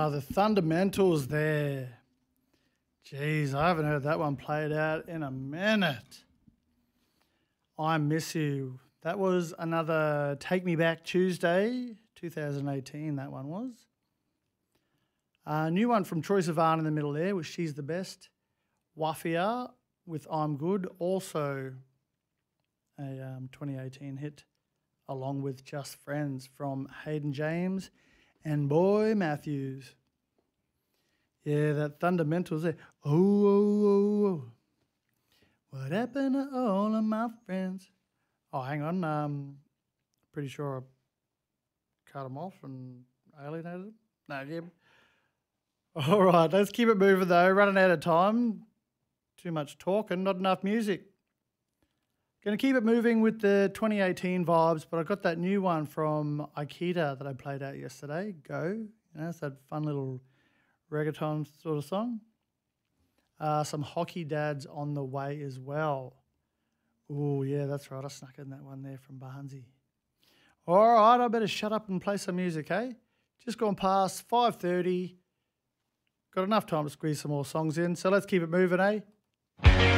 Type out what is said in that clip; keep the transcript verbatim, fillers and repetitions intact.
Ah, the Fundamentals there. Jeez, I haven't heard that one played out in a minute. I Miss You. That was another Take Me Back Tuesday, two thousand eighteen, that one was. A new one from Troye Sivan in the middle there was She's the Best. Wafia with I'm Good, also a um, twenty eighteen hit, along with Just Friends from Hayden James and Boy Matthews. Yeah, that Fundamentals there. Oh, oh, oh, oh. What happened to all of my friends? Oh, hang on. Um, pretty sure I cut them off and alienated them. No, yeah. All right, let's keep it moving though. Running out of time. Too much talking, not enough music. Going to keep it moving with the twenty eighteen vibes, but I got that new one from Aikita that I played out yesterday. Go. You know, it's that fun little reggaeton sort of song. Uh, some Hockey Dads on the way as well. Oh, yeah, that's right. I snuck in that one there from Barnsey. All right, I better shut up and play some music, eh? Just gone past five thirty. Got enough time to squeeze some more songs in, so let's keep it moving, eh?